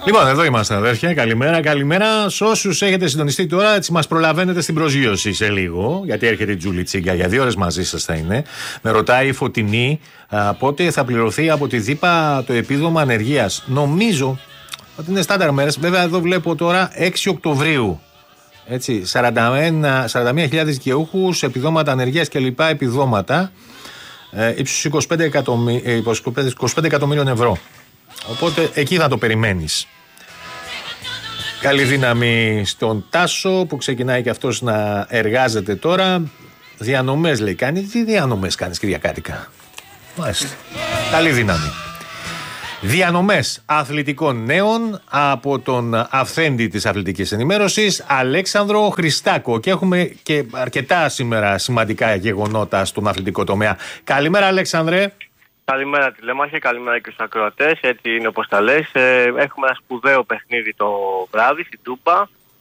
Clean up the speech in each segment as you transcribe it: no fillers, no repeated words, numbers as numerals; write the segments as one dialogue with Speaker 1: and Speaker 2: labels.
Speaker 1: Λοιπόν, εδώ είμαστε, αδέρφια. Καλημέρα, καλημέρα. Σε όσους έχετε συντονιστεί τώρα, έτσι μας προλαβαίνετε στην προσγείωση σε λίγο. Γιατί έρχεται η Τζούλη Τσίγκα, για 2 ώρες μαζί σας θα είναι. Με ρωτάει η Φωτεινή πότε θα πληρωθεί από τη ΔΥΠΑ το επίδομα ανεργίας. Νομίζω ότι είναι στάνταρ μέρες. Βέβαια, εδώ βλέπω τώρα 6 Οκτωβρίου. Έτσι, 41.000 δικαιούχους, επιδόματα ανεργίας και λοιπά επιδόματα ύψους 25 εκατομμύριων ευρώ. Οπότε εκεί θα το περιμένεις. Καλή δύναμη στον Τάσο που ξεκινάει και αυτός να εργάζεται τώρα. Διανομές λέει κάνει. Τι διανομές κάνεις Κυριακάτικα? Μάλιστα. Καλή δύναμη. Διανομές αθλητικών νέων από τον αυθέντη της αθλητικής ενημέρωσης Αλέξανδρο Χριστάκο. Και έχουμε και αρκετά σήμερα σημαντικά γεγονότα στον αθλητικό τομέα. Καλημέρα Αλέξανδρε.
Speaker 2: Καλημέρα τηλέμαχε, καλημέρα και στους ακροατές, έτσι είναι όπως τα λες. Έχουμε ένα σπουδαίο παιχνίδι το βράδυ στην Τούμπα,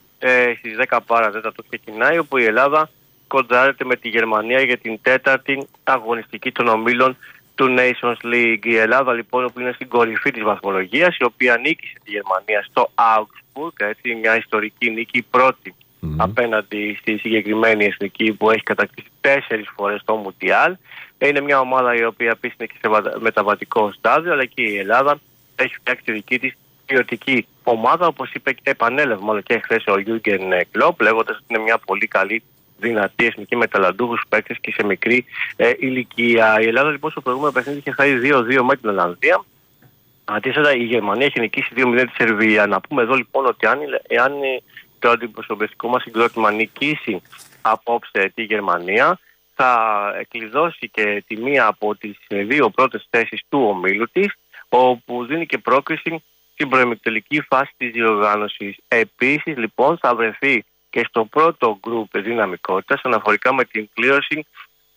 Speaker 2: στις 10 παρά τέταρτο ξεκινάει, όπου η Ελλάδα κοντράρεται με τη Γερμανία για την 4η αγωνιστική των ομίλων του Nations League. Η Ελλάδα λοιπόν που είναι στην κορυφή της βαθμολογίας, η οποία νίκησε τη Γερμανία στο Augsburg, έτσι, μια ιστορική νίκη, πρώτη απέναντι στη συγκεκριμένη εθνική που έχει κατακτήσει 4 φορές το Μουντιάλ. Είναι μια ομάδα η οποία επίσης είναι και σε μεταβατικό στάδιο, αλλά και η Ελλάδα έχει φτιάξει τη δική της ποιοτική ομάδα, όπως είπε και επανέλαβε μάλλον και χθες ο Γιούργεν Κλοπ, λέγοντας ότι είναι μια πολύ καλή, δυνατή εθνική με ταλαντούχους παίκτες και σε μικρή ηλικία. Η Ελλάδα λοιπόν στο προηγούμενο παιχνίδι είχε χάσει 2-2 με την Ολλανδία. Αντίθετα η Γερμανία έχει νικήσει 2-0 τη Σερβία. Να πούμε εδώ λοιπόν ότι εάν το αντιπροσωπευτικό μας συγκρότημα νικήσει απόψε τη Γερμανία, θα κλειδώσει και τη μία από τις 2 πρώτες θέσεις του ομίλου της, όπου δίνει και πρόκριση στην προημιτελική φάση της διοργάνωσης. Επίσης λοιπόν θα βρεθεί και στο πρώτο γκρουπ δυναμικότητας αναφορικά με την κλήρωση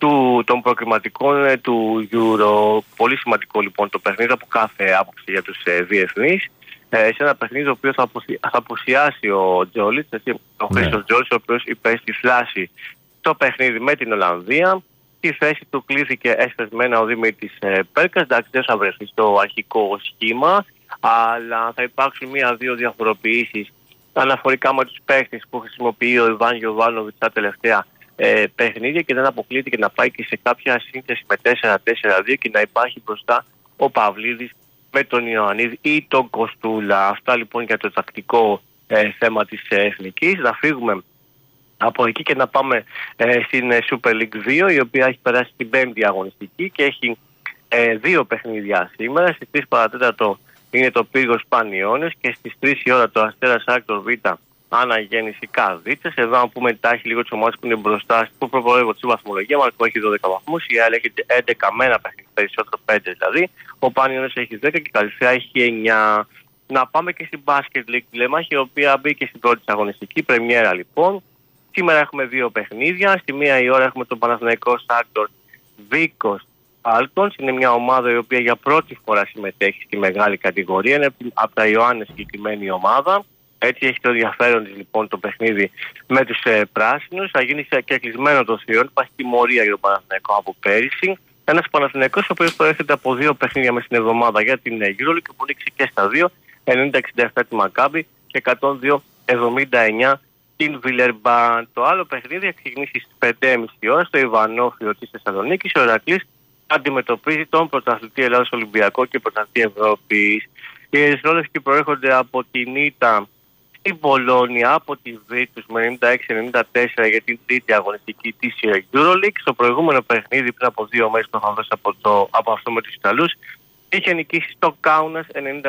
Speaker 2: των προκριματικών του Euro. Πολύ σημαντικό λοιπόν το παιχνίδι από κάθε άποψη για τους διεθνείς. Σε ένα παιχνίδι το οποίο θα απουσιάσει ο Τζόλιτς, ο Χρήστος Τζόλιτς, ο οποίος υπέστη θλάση το παιχνίδι με την Ολλανδία. Στη θέση του κλείθηκε εσπεσμένα ο Δημήτρης Πέρκας. Εντάξει, δεν θα βρεθεί στο αρχικό σχήμα, αλλά θα υπάρξουν 1-2 διαφοροποιήσεις αναφορικά με τους παίχτες που χρησιμοποιεί ο Ιβάν Γιοβάνοβιτς τα τελευταία παιχνίδια, και δεν αποκλείεται και να πάει και σε κάποια σύνθεση με 4-4-2 και να υπάρχει μπροστά ο Παυλίδης με τον Ιωαννίδη ή τον Κοστούλα. Αυτά λοιπόν για το τακτικό θέμα της εθνικής. Θα φύγουμε από εκεί και να πάμε στην Super League 2, η οποία έχει περάσει την 5η αγωνιστική και έχει 2 παιχνίδια σήμερα. Στις 3 παρατέταρτο είναι το Πύργος Πανιώνες και στις 3 η ώρα το Αστέρας Άκτορ Β Αναγέννηση Καρδίτσες. Εδώ αν πούμε εντάχει λίγο τις ομάδες που είναι μπροστά, που προπορεύονται στη βαθμολογία, Μαρκό έχει 12 βαθμούς, η άλλη έχει 11 με ένα παιχνίδι περισσότερο, 5 δηλαδή. Ο Πανιώνες έχει 10 και η Καλυθέα έχει 9. Να πάμε και στην Basket League Τηλέμαχη, η οποία μπήκε στην πρώτη αγωνιστική πρεμιέρα λοιπόν. Σήμερα έχουμε 2 παιχνίδια. Στη 1 η ώρα έχουμε τον Παναθηναϊκό Άκτορ Βίκος Άλτονς. Είναι μια ομάδα η οποία για πρώτη φορά συμμετέχει στη μεγάλη κατηγορία. Είναι από τα Ιωάννης συγκεκριμένη ομάδα. Έτσι έχει το ενδιαφέρον της λοιπόν το παιχνίδι με τους πράσινους. Θα γίνει και κλεισμένο το θηρόν. Υπάρχει τιμωρία για τον Παναθηναϊκό από πέρυσι. Ένας Παναθηναϊκός ο οποίος προέρχεται από 2 παιχνίδια μες στην εβδομάδα για την EuroLeague και που νίξει και στα 2. 90-67 τη Μακάμπι και 102-79 την Βιλερμπάν. Το άλλο παιχνίδι θα ξεκινήσει στις 5.30 ώρα στο Ιβανόφιο της Θεσσαλονίκης. Ο Ηρακλής αντιμετωπίζει τον πρωταθλητή Ελλάδος Ολυμπιακό και πρωταθλητή Ευρώπης. Οι Ερυθρόλευκοι προέρχονται από την ήττα στην Πολώνια από τη Βίρτους με 96-94 για την τρίτη αγωνιστική της EuroLeague. Στο προηγούμενο παιχνίδι πριν από 2 μέρες το είχαν δώσει από αυτό με τους Ιταλούς. Είχε νικήσει στο Κάουνας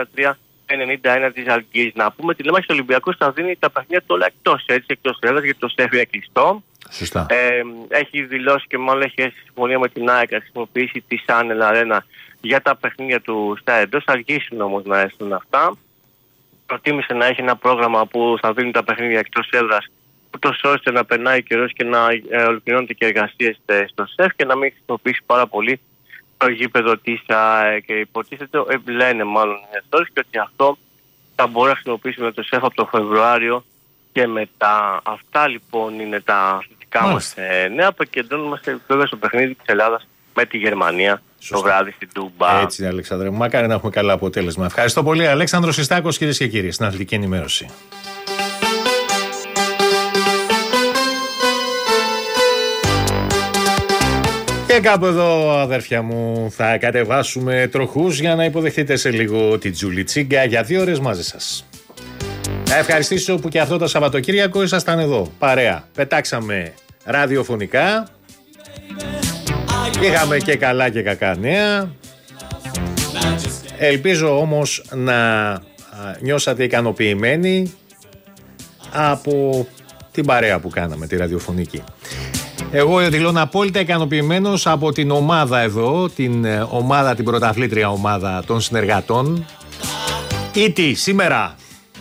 Speaker 2: 93-91 της Αλγής. Να πούμε τη λέμε στο Ολυμπιακό θα δίνει τα παιχνίδια του όλα εκτός έδρας, γιατί το ΣΕΦ είναι κλειστό.
Speaker 1: Σωστά.
Speaker 2: Έχει δηλώσει και μάλλον έχει έρθει συμφωνία με την ΑΕΚ να χρησιμοποιήσει τη Σάνελ Αρένα για τα παιχνίδια του στα εντός. Θα αργήσουν όμως να έρθουν αυτά. Προτίμησε να έχει ένα πρόγραμμα που θα δίνει τα παιχνίδια εκτός έδρας, ούτως ώστε να περνάει καιρός και να ολοκληρώνεται και εργασίες στο ΣΕΦ και να μην χρησιμοποιήσει πάρα πολύ το γήπεδο της ΑΕΚ. Και υποτίθεται, λένε μάλλον και ότι αυτό θα μπορεί να χρησιμοποιήσουμε το ΣΕΦ από το Φεβρουάριο και μετά. Αυτά λοιπόν είναι τα αθλητικά μας νέα. Αποκεντρώνομαστε βέβαια στο παιχνίδι της Ελλάδας με τη Γερμανία. Σωστά. Το βράδυ στην Τούμπα.
Speaker 1: Έτσι, Αλέξανδρε. Μακάρι να έχουμε καλό αποτέλεσμα. Ευχαριστώ πολύ, Αλέξανδρος Ιστάκος, κυρίες και κύριοι, στην Αθλητική Ενημέρωση. Και κάπου εδώ, αδέρφια μου, θα κατεβάσουμε τροχούς για να υποδεχτείτε σε λίγο την Τζούλη Τσίγκα για 2 ώρες μαζί σας. Να ευχαριστήσω που και αυτό το Σαββατοκύριακο ήσασταν εδώ, παρέα. Πετάξαμε ραδιοφωνικά, είχαμε και καλά και κακά νέα. Ελπίζω όμως να νιώσατε ικανοποιημένοι από την παρέα που κάναμε, τη ραδιοφωνική. Εγώ δηλώνω απόλυτα ικανοποιημένος από την ομάδα εδώ, την πρωταθλήτρια ομάδα των συνεργατών. Ήτι σήμερα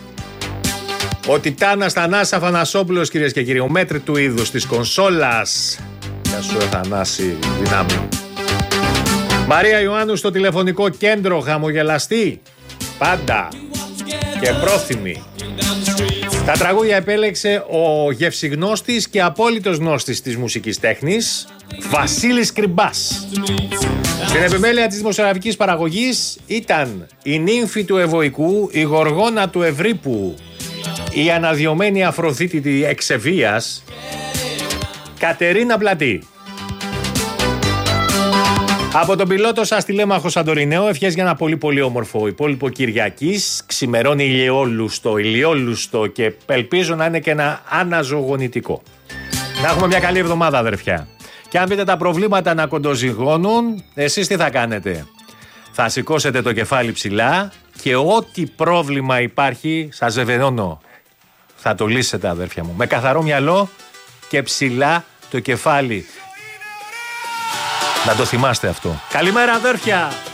Speaker 1: ο Τιτάνας Θανάσης Αφανασόπουλος, κυρίες και κύριοι, ο μέτρη του είδους της κονσόλας. Γεια σου, Θανάση, δυνάμει. Μαρία Ιωάννου στο τηλεφωνικό κέντρο, χαμογελαστή πάντα και πρόθυμη. Τα τραγούδια επέλεξε ο γευσιγνώστης και απόλυτος γνώστης της μουσικής τέχνης, Βασίλης Κρυμπάς. Στην επιμέλεια της δημοσιογραφικής παραγωγής ήταν η νύμφη του Ευωικού, η γοργόνα του Ευρύπου, η αναδιωμένη Αφροδίτη εξεβίας, Κατερίνα Πλατή. Από τον πιλότο σας τηλέμαχο Σαντορινέο, ευχές για ένα πολύ πολύ όμορφο υπόλοιπο Κυριακής. Ξημερώνει ηλιόλουστο και ελπίζω να είναι και ένα αναζωογονητικό. Να έχουμε μια καλή εβδομάδα, αδερφιά. Και αν δείτε τα προβλήματα να κοντοζυγώνουν, εσείς τι θα κάνετε? Θα σηκώσετε το κεφάλι ψηλά και ό,τι πρόβλημα υπάρχει, σας βεβαιώνω, θα το λύσετε, αδερφιά μου. Με καθαρό μυαλό και ψηλά το κεφάλι. Να το θυμάστε αυτό. Καλημέρα, αδέρφια!